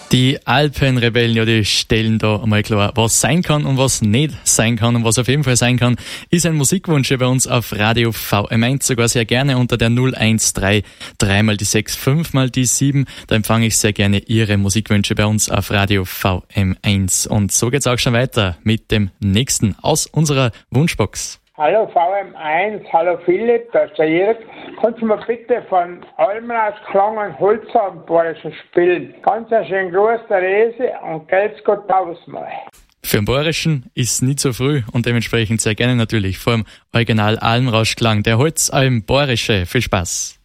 Die Alpenrebellen, ja, die stellen da einmal klar, was sein kann und was nicht sein kann. Und was auf jeden Fall sein kann, ist ein Musikwunsch hier bei uns auf Radio VM1, sogar sehr gerne unter der 013 3 mal die 6 5 mal die 7. Da empfange ich sehr gerne Ihre Musikwünsche bei uns auf Radio VM1. Und so geht's auch schon weiter mit dem nächsten aus unserer Wunschbox. Hallo VM1, hallo Philipp, da ist der Jörg. Kannst du mir bitte von Almenhaus Klang und Holzabendbayerischen spielen? Ganz ein schönen Gruß, der Rese, und geht's Gott tausendmal. Für den Bayerischen ist nie zu früh und dementsprechend sehr gerne natürlich vor dem Original Almrauschklang der Holzalm Bayerische. Viel Spaß.